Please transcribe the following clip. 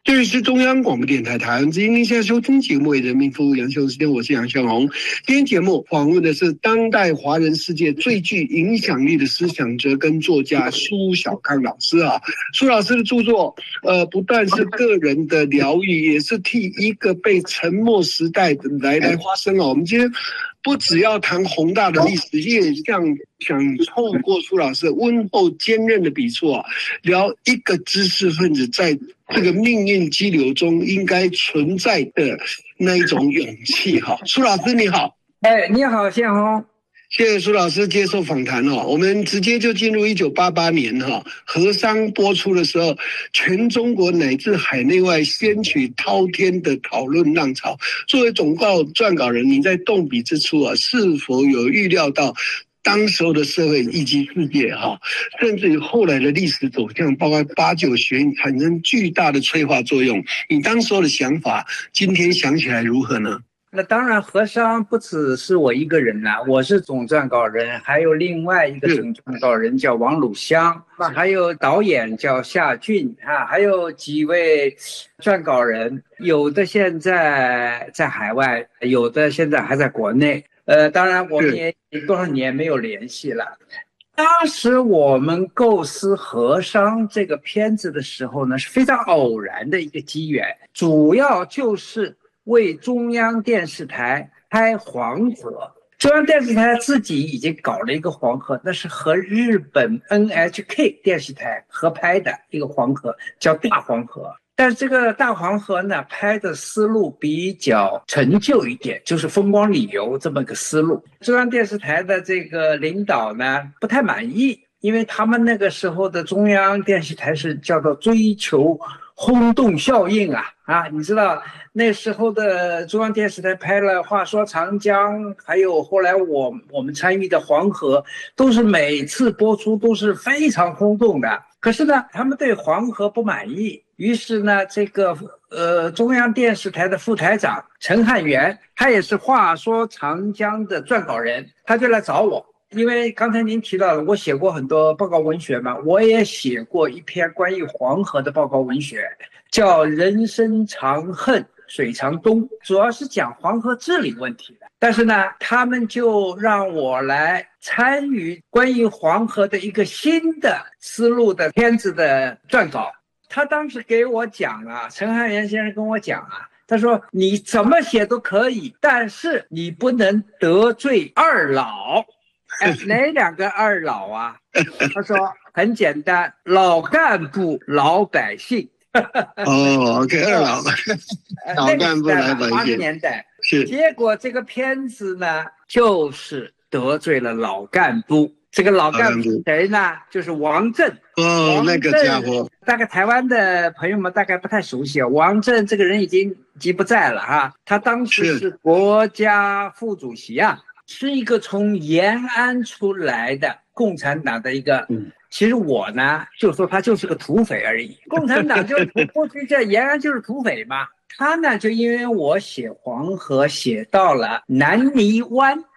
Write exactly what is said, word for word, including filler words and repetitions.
这里是中央广播电台台湾之音，您现在收听节目为人民服务杨秀时间，我是杨秀红。今天节目访问的是当代华人世界最具影响力的思想者跟作家苏小康老师啊。苏老师的著作，呃，不但是个人的疗愈，也是替一个被沉默时代的来来发声哦。我们今天不只要谈宏大的历史，也像想透过苏老师温厚坚韧的笔触啊，聊一个知识分子在这个命运激流中应该存在的那一种勇气哈。苏老师你好。 哎，你好，宪宏。 谢谢苏老师接受访谈哦。我们直接就进入一九八八年哈，和商播出的时候，全中国乃至海内外掀起滔天的讨论浪潮。作为总稿撰稿人，你在动笔之初啊，是否有预料到当时候的社会以及世界哈，甚至于后来的历史走向，包括八九学运产生巨大的催化作用？你当时候的想法，今天想起来如何呢？ 那当然，和商不只是我一个人啦、啊，我是总撰稿人，还有另外一个总撰稿人叫王鲁香，还有导演叫夏俊啊，还有几位撰稿人，有的现在在海外，有的现在还在国内。呃，当然我们也多少年没有联系了。当时我们构思和商这个片子的时候呢，是非常偶然的一个机缘，主要就是为中央电视台拍黄河。中央电视台自己已经搞了一个黄河，那是和日本 N H K 电视台合拍的一个黄河，叫大黄河。但是这个大黄河呢，拍的思路比较陈旧一点，就是风光旅游这么个思路。中央电视台的这个领导呢，不太满意，因为他们那个时候的中央电视台是叫做追求轰动效应啊啊！你知道那时候的中央电视台拍了《话说长江》，还有后来我我们参与的黄河，都是每次播出都是非常轰动的。可是呢，他们对黄河不满意，于是呢，这个呃中央电视台的副台长陈汉元，他也是《话说长江》的撰稿人，他就来找我。因为刚才您提到了，我写过很多报告文学嘛，我也写过一篇关于黄河的报告文学，叫《人生长恨水长东》，主要是讲黄河治理问题的。但是呢，他们就让我来参与关于黄河的一个新的思路的片子的撰稿。他当时给我讲啊，陈汉元先生跟我讲啊，他说你怎么写都可以，但是你不能得罪二老。哎，哪两个二老啊？他说很简单，老干部、老百姓。 哦 ，OK， 二老，老干部、老百姓。 八十年代是。 结果这个片子呢，就是得罪了老干部。这个老干部谁呢？就是王震。 哦，那个家伙。 大概台湾的朋友们大概不太熟悉啊。王震这个人已经已经不在了哈，他当时是国家副主席啊。是一个从延安出来的共产党的一个，嗯、其实我呢就说他就是个土匪而已。共产党就过去在延安就是土匪嘛。他呢就因为我写黄河写到了南泥湾，